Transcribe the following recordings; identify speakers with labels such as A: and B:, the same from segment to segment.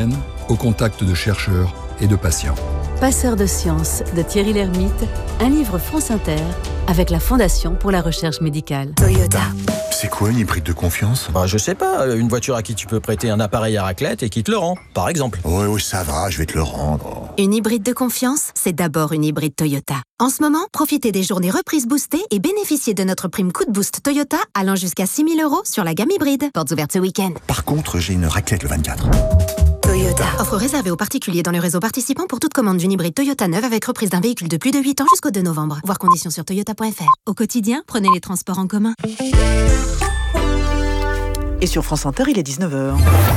A: humaine, au contact de chercheurs et de patients.
B: Passeur de sciences de Thierry Lhermitte, un livre France Inter avec la Fondation pour la recherche médicale.
C: Toyota. C'est quoi une hybride de confiance ?
D: Je sais pas, une voiture à qui tu peux prêter un appareil à raclette et qui te le rend, par exemple.
C: Oui, ça va, je vais te le rendre.
E: Une hybride de confiance, c'est d'abord une hybride Toyota. En ce moment, profitez des journées reprises boostées et bénéficiez de notre prime coup de boost Toyota allant jusqu'à 6 000 € sur la gamme hybride. Portes ouvertes ce week-end.
C: Par contre, j'ai une raclette le 24.
E: Toyota. Offre réservée aux particuliers dans le réseau participant pour toute commande d'une hybride Toyota neuve avec reprise d'un véhicule de plus de 8 ans jusqu'au 2 novembre. Voir conditions sur toyota.fr. Au quotidien, prenez les transports en commun.
F: Et sur France Inter, il est 19h.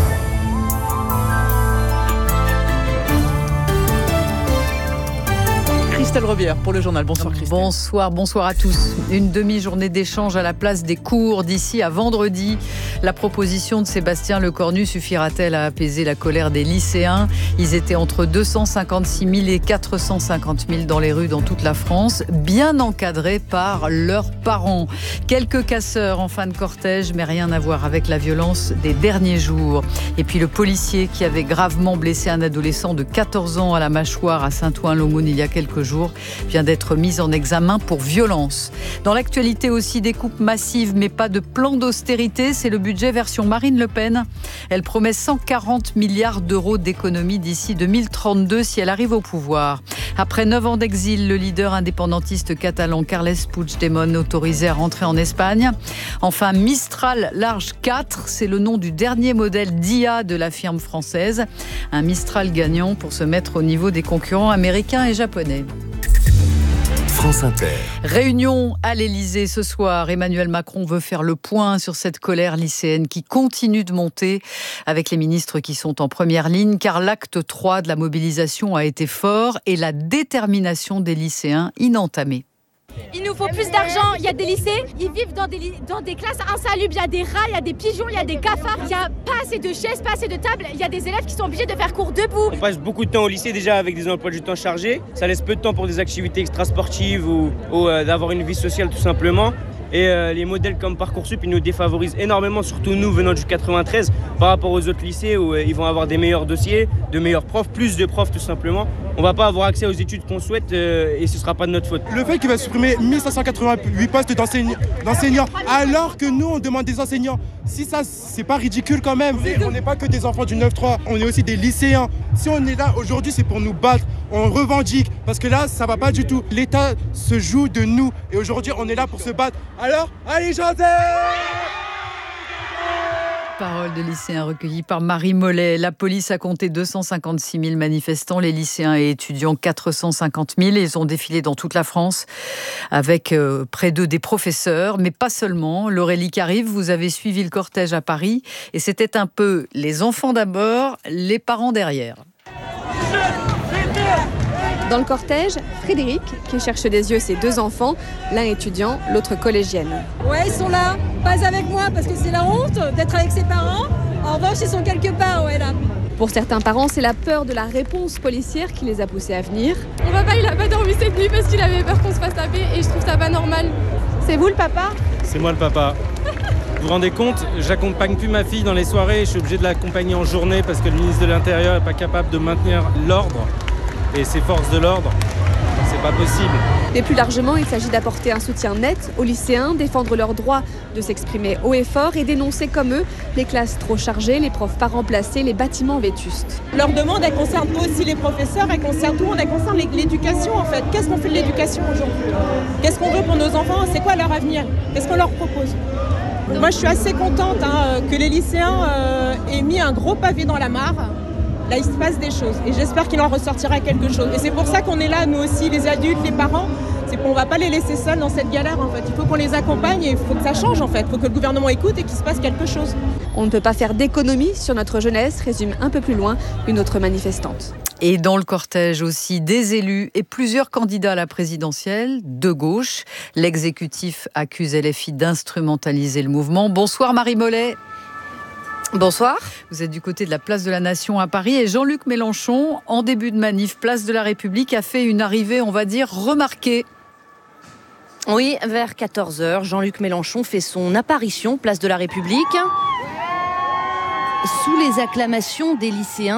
F: Christelle Rebière pour le journal. Bonsoir Christelle.
G: Bonsoir à tous. Une demi-journée d'échange à la place des cours d'ici à vendredi. La proposition de Sébastien Lecornu suffira-t-elle à apaiser la colère des lycéens ? Ils étaient entre 256 000 et 450 000 dans les rues dans toute la France, bien encadrés par leurs parents. Quelques casseurs en fin de cortège, mais rien à voir avec la violence des derniers jours. Et puis le policier qui avait gravement blessé un adolescent de 14 ans à la mâchoire à Saint-Ouen-l'Aumône il y a quelques jours vient d'être mis en examen pour violence. Dans l'actualité aussi, des coupes massives, mais pas de plan d'austérité. C'est le budget version Marine Le Pen. Elle promet 140 milliards d'euros d'économies d'ici 2032 si elle arrive au pouvoir. Après 9 ans d'exil, le leader indépendantiste catalan Carles Puigdemont autorisé à rentrer en Espagne. Enfin, Mistral Large 4, c'est le nom du dernier modèle d'IA de la firme française. Un Mistral gagnant pour se mettre au niveau des concurrents américains et japonais.
C: France Inter.
G: Réunion à l'Élysée ce soir. Emmanuel Macron veut faire le point sur cette colère lycéenne qui continue de monter avec les ministres qui sont en première ligne, car l'acte 3 de la mobilisation a été fort et la détermination des lycéens inentamée.
H: Il nous faut plus d'argent, il y a des lycées, ils vivent dans des classes insalubres, il y a des rats, il y a des pigeons, il y a des cafards, il n'y a pas assez de chaises, pas assez de tables, il y a des élèves qui sont obligés de faire cours debout.
I: On passe beaucoup de temps au lycée déjà avec des emplois du temps chargés, ça laisse peu de temps pour des activités extrasportives ou d'avoir une vie sociale tout simplement. Et les modèles comme Parcoursup, ils nous défavorisent énormément, surtout nous venant du 93, par rapport aux autres lycées où ils vont avoir des meilleurs dossiers, de meilleurs profs, plus de profs tout simplement. On va pas avoir accès aux études qu'on souhaite et ce sera pas de notre faute.
J: Le fait qu'il va supprimer 1588 postes d'enseignants, alors que nous on demande des enseignants, si ça c'est pas ridicule quand même. On n'est pas que des enfants du 9-3, on est aussi des lycéens. Si on est là aujourd'hui, c'est pour nous battre, on revendique, parce que là ça va pas du tout. L'État se joue de nous et aujourd'hui on est là pour se battre. Alors, allez chanter!
G: Paroles de lycéens recueillies par Marie Mollet. La police a compté 256 000 manifestants, les lycéens et étudiants 450 000. Ils ont défilé dans toute la France avec près d'eux des professeurs, mais pas seulement. L'Aurélie Carive, vous avez suivi le cortège à Paris et c'était un peu les enfants d'abord, les parents derrière.
K: Dans le cortège, Frédéric, qui cherche des yeux ses deux enfants, l'un étudiant, l'autre collégienne.
L: Ouais, ils sont là, pas avec moi parce que c'est la honte d'être avec ses parents. En revanche, ils sont quelque part, ouais, là.
K: Pour certains parents, c'est la peur de la réponse policière qui les a poussés à venir.
M: Mon papa, il a pas dormi cette nuit parce qu'il avait peur qu'on se fasse taper et je trouve ça pas normal.
K: C'est vous le papa ?
N: C'est moi le papa. Vous vous rendez compte, j'accompagne plus ma fille dans les soirées, je suis obligé de l'accompagner en journée parce que le ministre de l'Intérieur n'est pas capable de maintenir l'ordre. Et ces forces de l'ordre, c'est pas possible.
K: Et plus largement, il s'agit d'apporter un soutien net aux lycéens, défendre leur droit de s'exprimer haut et fort et dénoncer comme eux les classes trop chargées, les profs pas remplacés, les bâtiments vétustes.
L: Leur demande, elle concerne aussi les professeurs, elle concerne tout le monde, elle concerne l'éducation en fait. Qu'est-ce qu'on fait de l'éducation aujourd'hui ? Qu'est-ce qu'on veut pour nos enfants ? C'est quoi leur avenir ? Qu'est-ce qu'on leur propose ? Moi, je suis assez contente que les lycéens aient mis un gros pavé dans la mare. Là, il se passe des choses et j'espère qu'il en ressortira quelque chose. Et c'est pour ça qu'on est là, nous aussi, les adultes, les parents. C'est qu'on ne va pas les laisser seuls dans cette galère, en fait. Il faut qu'on les accompagne et il faut que ça change, en fait. Il faut que le gouvernement écoute et qu'il se passe quelque chose.
K: On ne peut pas faire d'économie sur notre jeunesse, résume un peu plus loin une autre manifestante.
G: Et dans le cortège aussi, des élus et plusieurs candidats à la présidentielle de gauche. L'exécutif accuse LFI d'instrumentaliser le mouvement. Bonsoir Marie Mollet.
O: Bonsoir.
G: Vous êtes du côté de la place de la Nation à Paris et Jean-Luc Mélenchon, en début de manif, place de la République, a fait une arrivée, on va dire, remarquée.
O: Oui, vers 14h, Jean-Luc Mélenchon fait son apparition, place de la République, sous les acclamations des lycéens.